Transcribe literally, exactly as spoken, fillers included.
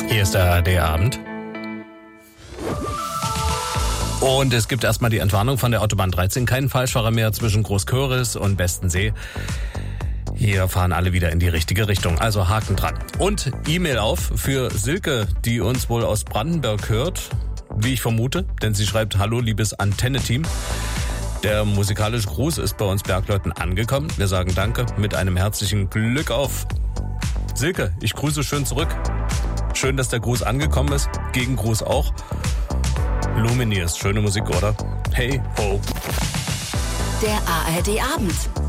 Hier ist der A R D-Abend. Und es gibt erstmal die Entwarnung von der Autobahn dreizehn. Kein Falschfahrer mehr zwischen Großköris und Bestensee. Hier fahren alle wieder in die richtige Richtung. Also Haken dran. Und E-Mail auf für Silke, die uns wohl aus Brandenburg hört. Wie ich vermute, denn sie schreibt: Hallo, liebes Antenne-Team. Der musikalische Gruß ist bei uns Bergleuten angekommen. Wir sagen Danke mit einem herzlichen Glück auf. Silke, ich grüße schön zurück. Schön, dass der Gruß angekommen ist. Gegengruß auch. Lumineers, schöne Musik, oder? Hey, ho. Der A R D-Abend.